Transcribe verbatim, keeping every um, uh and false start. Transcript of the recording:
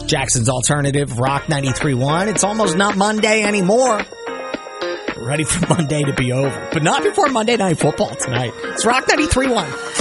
Jackson's Alternative, Rock ninety-three point one. It's almost not Monday anymore. We're ready for Monday to be over, but not before Monday Night Football tonight. It's Rock ninety-three point one.